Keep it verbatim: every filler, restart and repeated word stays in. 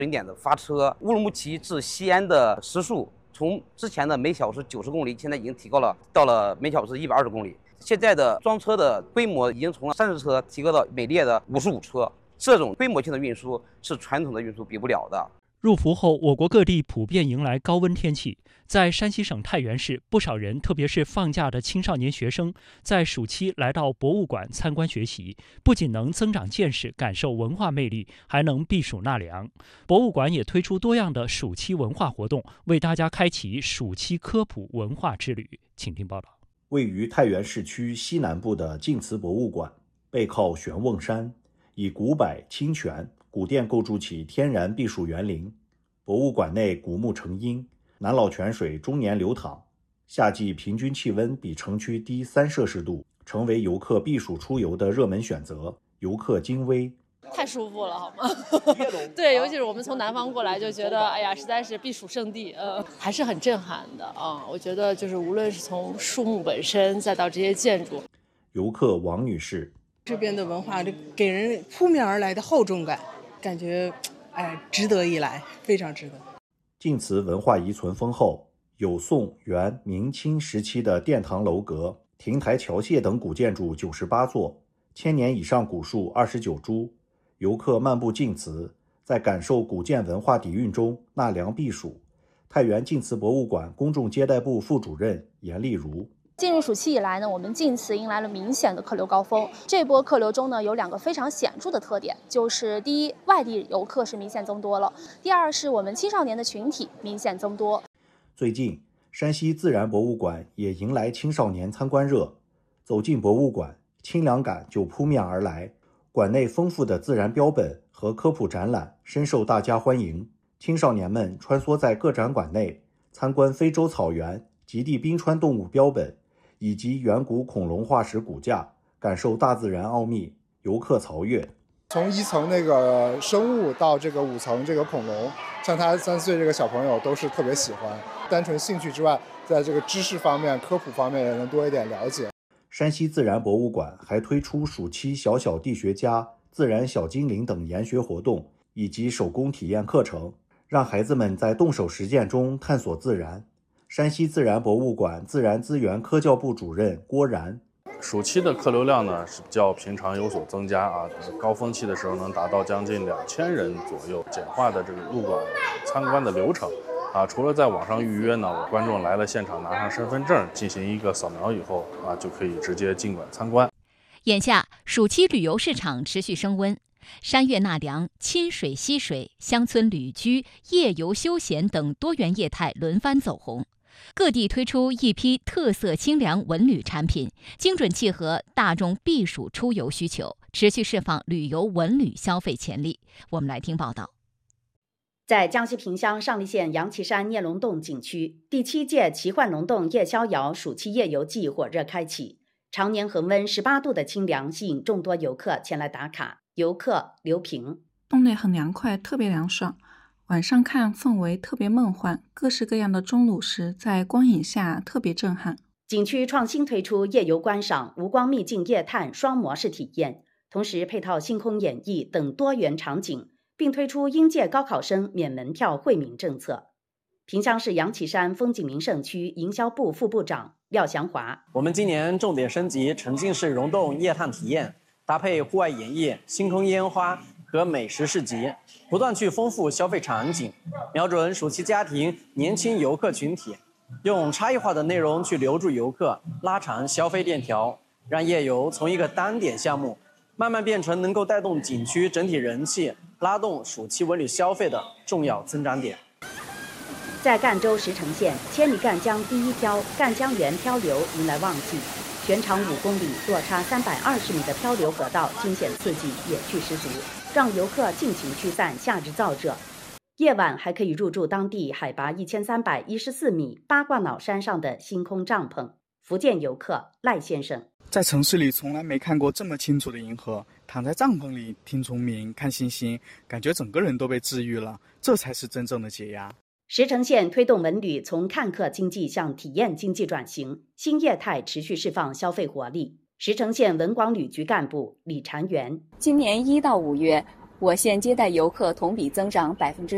景点的发车，乌鲁木齐至西安的时速从之前的每小时九十公里，现在已经提高了到了每小时一百二十公里。现在的装车的规模已经从三十车提高到每列的五十五车，这种规模性的运输是传统的运输比不了的。 入伏后，我国各地普遍迎来高温天气。在山西省太原市，不少人，特别是放假的青少年学生，在暑期来到博物馆参观学习，不仅能增长见识、感受文化魅力，还能避暑纳凉。博物馆也推出多样的暑期文化活动，为大家开启暑期科普文化之旅。请听报道。 位于太原市区西南部的晋祠博物馆，背靠玄瓮山，以古柏、清泉、古殿构筑起天然避暑园林。博物馆内古木成荫，南涝泉水终年流淌，夏季平均气温比城区低三摄氏度，成为游客避暑出游的热门选择。游客精微， 太舒服了，好吗？对，尤其是我们从南方过来，就觉得哎呀，实在是避暑胜地，呃，还是很震撼的啊！我觉得就是无论是从树木本身，再到这些建筑。 游客王女士， 这边的文化给人扑面而来的厚重感，感觉哎值得一来，非常值得。 晋祠文化遗存丰厚，有宋、元、明清时期的殿堂楼阁、亭台桥榭等古建筑九十八座，千年以上古树二十九株。游客漫步晋祠，在感受古建文化底蕴中纳凉避暑。太原晋祠博物馆公众接待部副主任严丽如， 进入暑期以来呢，我们晋祠迎来了明显的客流高峰。这波客流中呢，有两个非常显著的特点，就是第一，外地游客是明显增多了；第二，是我们青少年的群体明显增多。 最近，山西自然博物馆也迎来青少年参观热，走进博物馆，清凉感就扑面而来。馆内丰富的自然标本和科普展览深受大家欢迎。青少年们穿梭在各展馆内，参观非洲草原、极地冰川动物标本以及远古恐龙化石骨架，感受大自然奥秘。游客曹越， 从一层那个生物到这个五层这个恐龙，像他三岁这个小朋友都是特别喜欢。单纯兴趣之外，在这个知识方面、科普方面也能多一点了解。 山西自然博物馆还推出暑期小小地学家、自然小精灵等研学活动，以及手工体验课程，让孩子们在动手实践中探索自然。山西自然博物馆自然资源科教部主任郭然， 暑期的客流量呢是较平常有所增加啊，高峰期的时候能达到将近两千人左右。简化的这个入馆参观的流程啊，除了在网上预约呢，观众来了现场拿上身份证进行一个扫描以后啊，就可以直接进馆参观。 眼下暑期旅游市场持续升温，山岳纳凉、亲水溪水、乡村旅居、夜游休闲等多元业态轮番走红。各地推出一批特色清凉文旅产品，精准契合大众避暑出游需求，持续释放旅游文旅消费潜力。我们来听报道。 在江西萍乡上栗县杨岐山孽龙洞景区，第七届奇幻龙洞夜逍遥暑期夜游季火热开启。常年恒温十八度的清凉吸引众多游客前来打卡。游客刘平， 洞内很凉快，特别凉爽。晚上看氛围特别梦幻，各式各样的钟乳石在光影下特别震撼。 景区创新推出夜游观赏、无光秘境夜探双模式体验，同时配套星空演绎等多元场景，并推出应届高考生免门票惠民政策。萍乡市杨岐山风景名胜区营销部副部长廖祥华， 我们今年重点升级沉浸式溶洞夜探体验，搭配户外演绎、星空烟花和美食市集，不断去丰富消费场景，瞄准暑期家庭、年轻游客群体，用差异化的内容去留住游客，拉长消费链条，让夜游从一个单点项目慢慢变成能够带动景区整体人气、拉动暑期文旅消费的重要增长点。 在赣州石城县，千里赣江第一漂赣江源漂流迎来旺季，全长五公里、落差三百二十米的漂流河道惊险刺激、野趣十足，让游客尽情驱散夏日燥热。夜晚还可以入住当地海拔一千三百一十四米八卦脑山上的星空帐篷。福建游客赖先生， 在城市里从来没看过这么清楚的银河，躺在帐篷里听虫鸣、看星星，感觉整个人都被治愈了，这才是真正的解压。 石城县推动文旅从看客经济向体验经济转型，新业态持续释放消费活力。石城县文广旅局干部李婵元， 今年一到五月，我县接待游客同比增长百分之